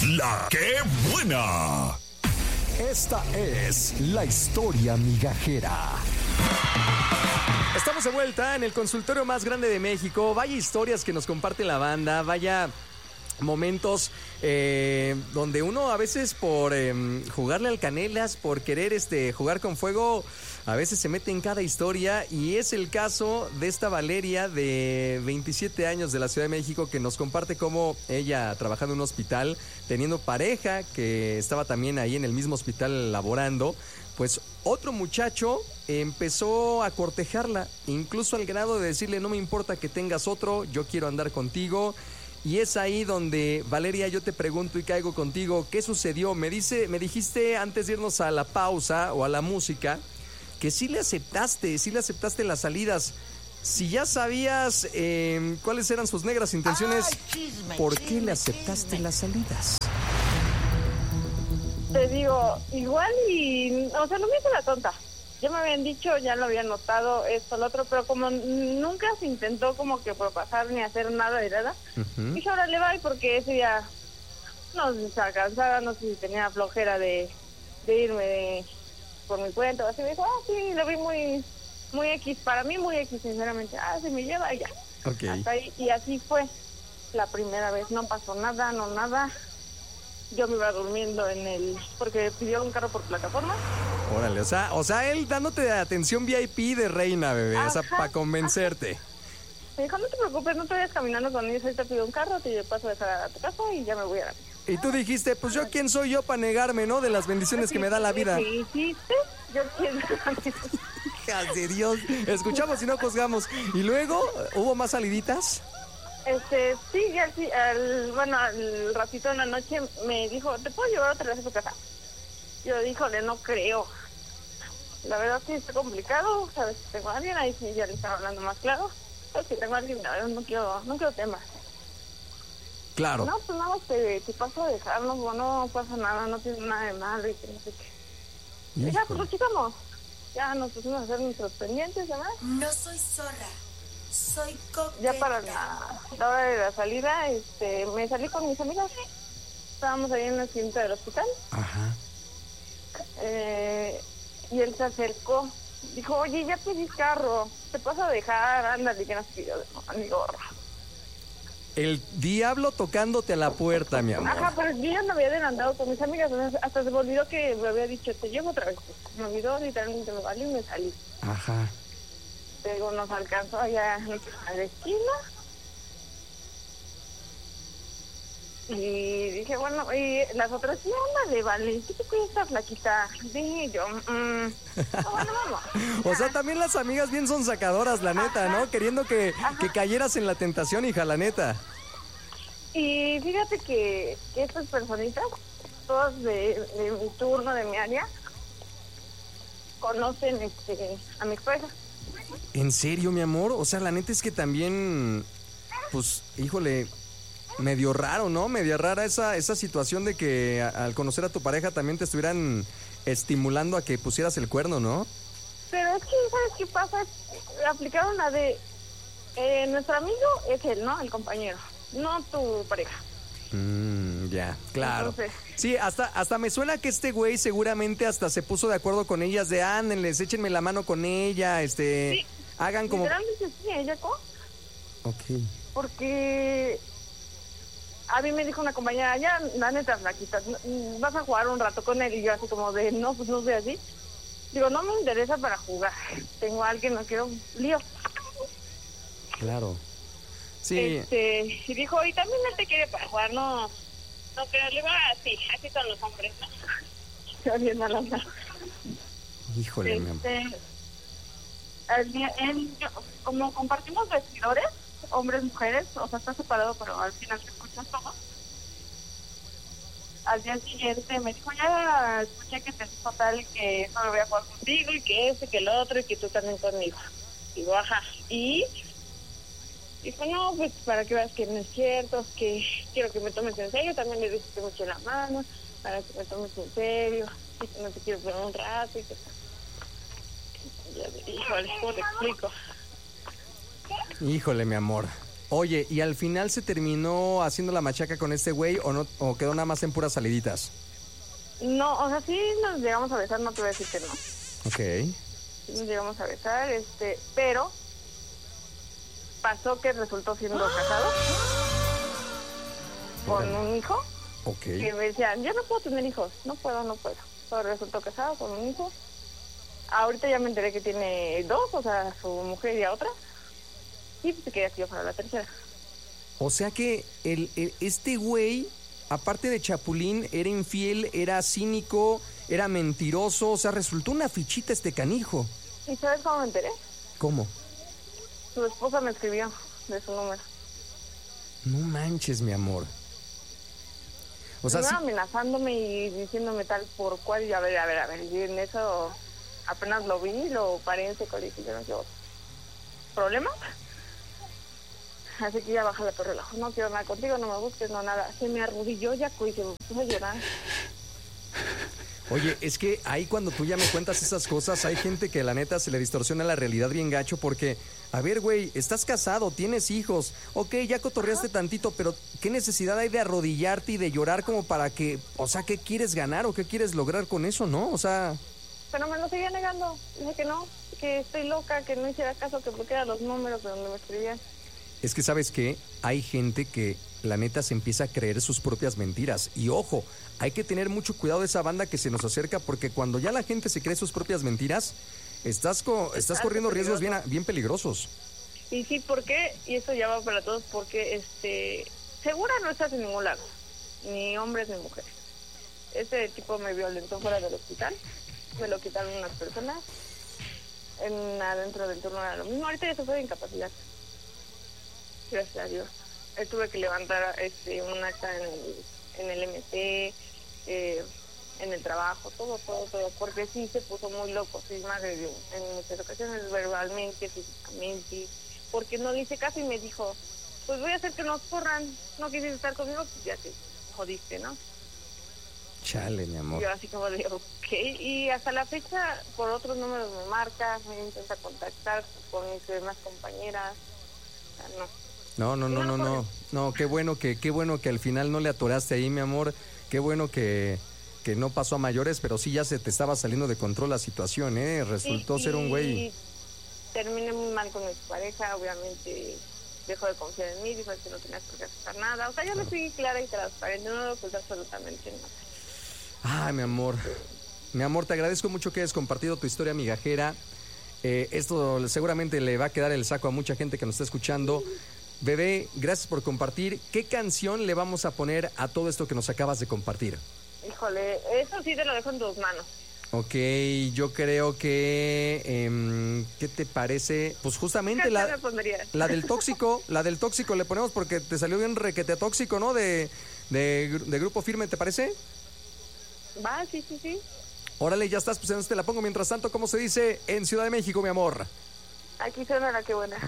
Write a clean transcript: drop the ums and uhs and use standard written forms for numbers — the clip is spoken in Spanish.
La que buena. Esta es la historia migajera. Estamos de vuelta en el consultorio más grande de México. Vaya historias que nos comparte la banda, vaya momentos donde uno a veces por jugarle al canelas, por querer jugar con fuego, a veces se mete en cada historia, y es el caso de esta Valeria de 27 años de la Ciudad de México, que nos comparte cómo ella, trabajando en un hospital, teniendo pareja que estaba también ahí en el mismo hospital laborando, pues otro muchacho empezó a cortejarla, incluso al grado de decirle: no me importa que tengas otro, yo quiero andar contigo. Y es ahí donde, Valeria, yo te pregunto y caigo contigo, ¿qué sucedió? Me dijiste antes de irnos a la pausa o a la música que sí le aceptaste las salidas. Si ya sabías cuáles eran sus negras intenciones, ¿por qué le aceptaste las salidas? Te digo, igual o sea, no me hice la tonta. Ya me habían dicho, ya lo habían notado, esto, lo otro, pero como nunca se intentó como que propasar ni hacer nada de nada, dije, ahora le va, porque ese día no sé si estaba cansada, no sé si tenía flojera de irme por mi cuenta, así me dijo, sí, lo vi muy X, para mí muy X, sinceramente, se me lleva y ya. Okay. Hasta ahí, y así fue la primera vez, no pasó nada, nada. Yo me iba durmiendo porque pidió un carro por plataforma. Órale, o sea, él dándote atención VIP de reina, bebé, Ajá, o sea, para convencerte. Me dijo, no te preocupes, no te vayas caminando con ellos, ahorita pido un carro, te paso a dejar a tu casa y ya me voy a la mía. Y tú dijiste, pues yo quién soy yo para negarme, ¿no? De las bendiciones que me da la vida. Sí, dijiste, yo quién soy. Hijas de Dios. Escuchamos y no juzgamos. ¿Y luego hubo más saliditas? Sí, ya sí, al ratito en la noche me dijo, ¿te puedo llevar otra vez a tu casa? Yo díjole, no creo. La verdad sí está complicado, sabes, si tengo a alguien, ahí sí ya le estaba hablando más claro. Pero si tengo a alguien, la verdad no quiero temas. Claro. No, pues nada, te paso a dejarnos, no pasa nada, no tiene nada de malo y que no sé qué. Y ya, pues lo chicamos. Ya nos pusimos a hacer nuestros pendientes, ¿verdad? No soy zorra, soy coqueta. Ya para la hora de la salida, me salí con mis amigas. Estábamos ahí en la esquina del hospital. Ajá. Y él se acercó. Dijo, oye, ya pedí carro. Te paso a dejar, ándale, que nos pidió de mi gorra. El diablo tocándote a la puerta, mi amor. Ajá, pero yo ya me había adelantado con mis amigas. Hasta se me olvidó que me había dicho, te llevo otra vez. Me olvidó, literalmente me valió y me salí. Ajá. Luego nos alcanzó allá a la esquina. Y dije, bueno, y las otras, sí, ándale, vale, ¿qué te cuida esta flaquita? Dije yo, bueno, vamos. O sea, también las amigas bien son sacadoras, la neta, ¿no? Queriendo que cayeras en la tentación, hija, la neta. Y fíjate que estas personitas, todas de mi turno, de mi área, conocen a mi esposa. ¿En serio, mi amor? O sea, la neta es que también, pues, híjole, medio raro, ¿no? Medio rara esa situación de que al conocer a tu pareja también te estuvieran estimulando a que pusieras el cuerno, ¿no? Pero es que, ¿sabes qué pasa? Aplicaron la de nuestro amigo es él, ¿no? El compañero, no tu pareja. Ya, claro. Entonces, sí, hasta me suena que este güey seguramente hasta se puso de acuerdo con ellas de ándenles, échenme la mano con ella, sí, hagan como... literalmente sí, ella ¿cómo? Ok. Porque a mí me dijo una compañera, ya, la neta, flaquita, vas a jugar un rato con él, y yo así como de, no, pues no sé así. Digo, no me interesa para jugar, tengo a alguien, no quiero lío. Claro. Sí. Y dijo, y también él te quiere para jugar, no creo, le va así son los hombres, ¿no? Está bien a la onda. Híjole, mi amor. Como compartimos vestidores, hombres, mujeres, o sea, está separado, pero al final se escuchan todos. Al día siguiente me dijo, ya escuché que te dijo tal que no me voy a jugar contigo, y que que el otro, y que tú también conmigo. Digo, ajá. Y dijo, no, pues para que veas que no es cierto, que quiero que me tomes en serio. También le dije que me eché la mano, para que me tomes en serio, y que no te quiero ver un rato, y que... Híjole, ¿cómo te explico? Híjole, mi amor. Oye, ¿y al final se terminó haciendo la machaca con este güey o no, o quedó nada más en puras saliditas? No, o sea, sí nos llegamos a besar, no te voy a decir que no. Ok. Sí nos llegamos a besar, pero pasó que resultó siendo casado con un hijo. Ok. Que me decían, yo no puedo tener hijos, no puedo. Pero resultó casado con un hijo. Ahorita ya me enteré que tiene 2, o sea, su mujer y a otra. Y pues quería que yo fuera la tercera. O sea que este güey, aparte de chapulín, era infiel, era cínico, era mentiroso, o sea, resultó una fichita este canijo. ¿Y sabes cómo me enteré? ¿Cómo? Su esposa me escribió de su número. No manches, mi amor. O sea, Primero amenazándome y diciéndome tal por cual, y a ver, y en eso apenas lo vi, lo paré en seco y dije, yo, ¿problema? Así que ya baja la relajo, no quiero nada contigo, no me busques, no nada. Se me arrodilló Yaco y se me puso a llorar. Oye, es que ahí cuando tú ya me cuentas esas cosas, hay gente que la neta se le distorsiona la realidad bien gacho porque, a ver, güey, estás casado, tienes hijos, ok, ya cotorreaste tantito, pero ¿qué necesidad hay de arrodillarte y de llorar como para que, o sea, qué quieres ganar o qué quieres lograr con eso, no? O sea... Pero me lo seguía negando, dije que no, que estoy loca, que no hiciera caso, que bloqueara los números de donde me escribían. Es que, ¿sabes qué? Hay gente que la neta se empieza a creer sus propias mentiras. Y ojo, hay que tener mucho cuidado de esa banda que se nos acerca porque cuando ya la gente se cree sus propias mentiras, estás corriendo riesgos bien peligrosos. Y sí, ¿por qué? Y eso ya va para todos, porque segura no estás en ningún lado, ni hombres ni mujeres. Ese tipo me violentó fuera del hospital, me lo quitaron unas personas, adentro del turno era lo mismo, ahorita ya se fue de incapacidad. Gracias a Dios. Tuve que levantar un acta en el MC, en el trabajo, todo, porque sí se puso muy loco, sí me agredió en muchas ocasiones, verbalmente, físicamente, porque no le hice caso y me dijo, pues voy a hacer que nos corran, no quisiste estar conmigo, pues ya te jodiste, ¿no? Chale, mi amor. Yo así como de, ok, y hasta la fecha por otros números me marca, me intenta contactar con mis demás compañeras, o sea, no. No, qué bueno que al final no le atoraste ahí, mi amor. Qué bueno que no pasó a mayores, pero sí ya se te estaba saliendo de control la situación, Resultó ser un güey. Terminé muy mal con mi pareja, obviamente dejó de confiar en mí, dijo que no tenías por qué hacer nada. O sea, yo me fui clara y transparente, no pues absolutamente nada. Ay, mi amor. Mi amor, te agradezco mucho que hayas compartido tu historia migajera. Esto seguramente le va a quedar el saco a mucha gente que nos está escuchando. Bebé, gracias por compartir. ¿Qué canción le vamos a poner a todo esto que nos acabas de compartir? Híjole, eso sí te lo dejo en tus manos. Ok, yo creo que... ¿qué te parece? Pues justamente la del tóxico. La del tóxico le ponemos porque te salió bien requete tóxico, ¿no? De Grupo Firme, ¿te parece? Va, sí. Órale, ya estás, pues entonces te la pongo. Mientras tanto, ¿cómo se dice en Ciudad de México, mi amor? Aquí suena la que buena.